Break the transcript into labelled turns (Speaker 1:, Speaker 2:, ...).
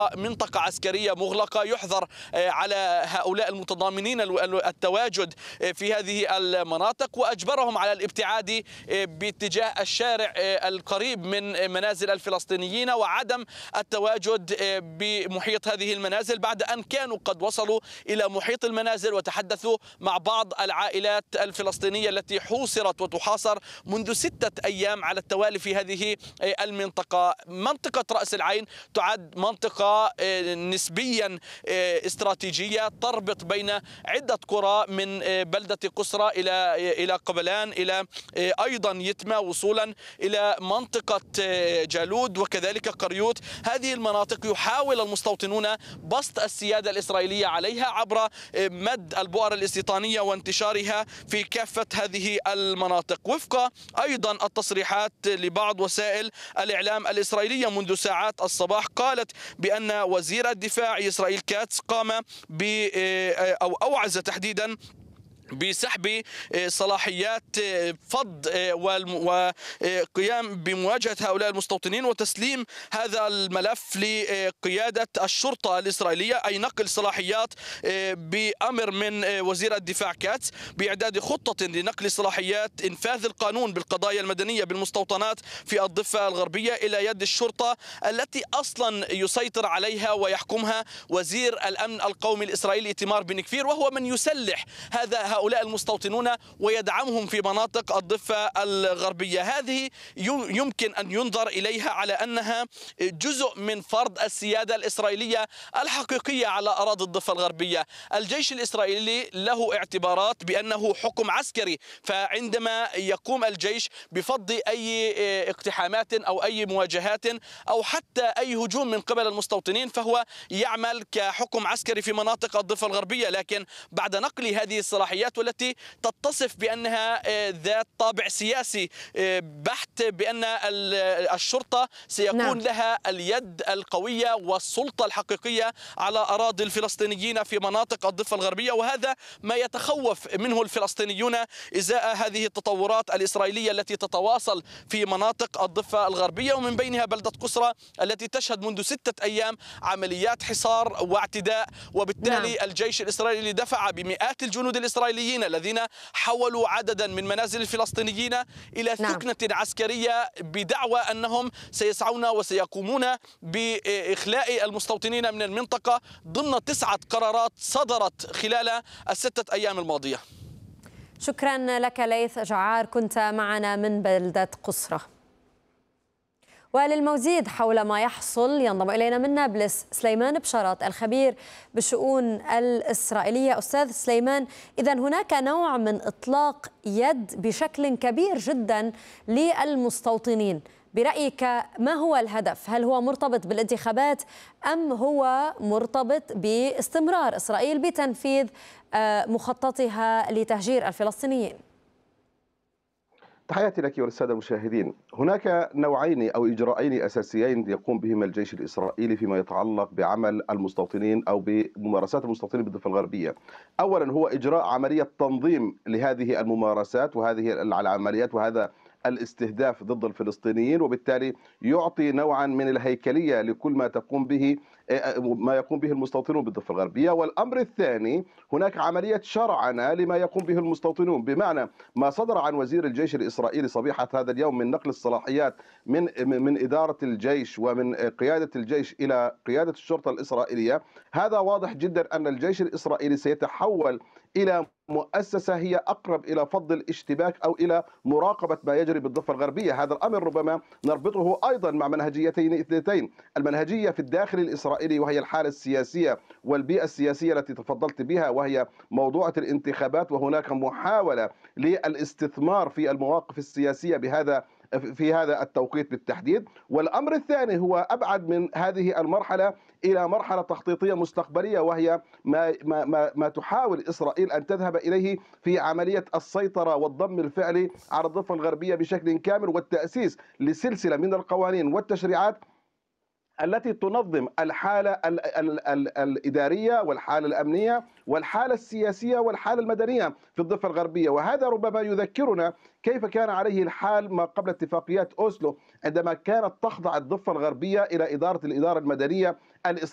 Speaker 1: منطقة عسكرية مغلقة، يحظر على هؤلاء المتضامنين التواجد في هذه المناطق، وأجبرهم على الابتعاد باتجاه الشارع القريب من منازل الفلسطينيين وعدم التواجد بمحيط هذه المنازل، بعد أن كانوا قد وصلوا إلى محيط المنازل وتحدثوا مع بعض العائلات الفلسطينية التي حوصرت وتحاصر منذ 6 أيام على التوالي في هذه المنطقة. منطقة رأس العين تعد منطقة نسبيا استراتيجية تربط بين عدة قرى من بلدة قسرة إلى قبلان، إلى أيضا يتمى، وصولا إلى منطقة جالود وكذلك قريوت. هذه المناطق يحاول المستوطنون بسط السيادة الإسرائيلية عليها عبر مد البؤر الاستيطانية وانتشارها في كافة هذه المناطق، وفق أيضا التصريحات لبعض وسائل الإعلام الإسرائيلية منذ ساعات الصباح. قالت بأن وزير الدفاع إسرائيل كاتس قام أو أوعز تحديدا بسحب صلاحيات فض وقيام بمواجهة هؤلاء المستوطنين وتسليم هذا الملف لقيادة الشرطة الإسرائيلية، أي نقل صلاحيات بأمر من وزير الدفاع كاتس بإعداد خطة لنقل صلاحيات إنفاذ القانون بالقضايا المدنية بالمستوطنات في الضفة الغربية إلى يد الشرطة التي أصلا يسيطر عليها ويحكمها وزير الأمن القومي الإسرائيلي إيتمار بن كفير، وهو من يسلح هؤلاء المستوطنون ويدعمهم في مناطق الضفة الغربية. هذه يمكن أن ينظر إليها على أنها جزء من فرض السيادة الإسرائيلية الحقيقية على أراضي الضفة الغربية. الجيش الإسرائيلي له اعتبارات بأنه حكم عسكري، فعندما يقوم الجيش بفض أي اقتحامات أو أي مواجهات أو حتى أي هجوم من قبل المستوطنين فهو يعمل كحكم عسكري في مناطق الضفة الغربية، لكن بعد نقل هذه الصلاحيات والتي تتصف بأنها ذات طابع سياسي بحت، بأن الشرطة سيكون لها اليد القوية والسلطة الحقيقية على أراضي الفلسطينيين في مناطق الضفة الغربية، وهذا ما يتخوف منه الفلسطينيون إزاء هذه التطورات الإسرائيلية التي تتواصل في مناطق الضفة الغربية، ومن بينها بلدة قسرة التي تشهد منذ 6 أيام عمليات حصار واعتداء. وبالتالي الجيش الإسرائيلي دفع بمئات الجنود الإسرائيليين الذين حولوا عددا من منازل الفلسطينيين إلى ثكنة عسكرية بدعوى أنهم سيسعون وسيقومون بإخلاء المستوطنين من المنطقة ضمن 9 قرارات صدرت خلال ال6 أيام الماضية.
Speaker 2: شكرا لك ليث جعار، كنت معنا من بلدة قسرة. وللمزيد حول ما يحصل ينضم إلينا من نابلس سليمان بشارات الخبير بالشؤون الإسرائيلية. أستاذ سليمان، إذن هناك نوع من إطلاق يد بشكل كبير جدا للمستوطنين، برأيك ما هو الهدف؟ هل هو مرتبط بالانتخابات أم هو مرتبط باستمرار إسرائيل بتنفيذ مخططها لتهجير الفلسطينيين؟
Speaker 3: تحياتي لك وللسادة المشاهدين. هناك نوعين أو إجراءين أساسيين يقوم بهما الجيش الإسرائيلي فيما يتعلق بعمل المستوطنين أو بممارسات المستوطنين بالضفة الغربية. أولا هو إجراء عملية تنظيم لهذه الممارسات وهذه العمليات وهذا الاستهداف ضد الفلسطينيين، وبالتالي يعطي نوعا من الهيكلية لكل ما يقوم به المستوطنون بالضفة الغربية. والأمر الثاني هناك عملية شرعنة لما يقوم به المستوطنون، بمعنى ما صدر عن وزير الجيش الإسرائيلي صبيحة هذا اليوم من نقل الصلاحيات من إدارة الجيش ومن قيادة الجيش إلى قيادة الشرطة الإسرائيلية. هذا واضح جدا أن الجيش الإسرائيلي سيتحول إلى مؤسسة هي أقرب إلى فض الاشتباك أو إلى مراقبة ما يجري بالضفة الغربية. هذا الأمر ربما نربطه أيضا مع منهجيتين اثنتين: المنهجية في الداخل الإسرائيلي وهي الحالة السياسية والبيئة السياسية التي تفضلت بها وهي موضوعة الانتخابات، وهناك محاولة للاستثمار في المواقف السياسية في هذا التوقيت بالتحديد. والأمر الثاني هو أبعد من هذه المرحلة إلى مرحلة تخطيطية مستقبلية، وهي ما تحاول إسرائيل أن تذهب إليه في عملية السيطرة والضم الفعلي على الضفة الغربية بشكل كامل، والتأسيس لسلسلة من القوانين والتشريعات التي تنظم الحالة الإدارية والحالة الأمنية والحالة السياسية والحالة المدنية في الضفة الغربية. وهذا ربما يذكرنا كيف كان عليه الحال ما قبل اتفاقيات أوسلو، عندما كانت تخضع الضفة الغربية إلى الإدارة المدنية الإسرائيلية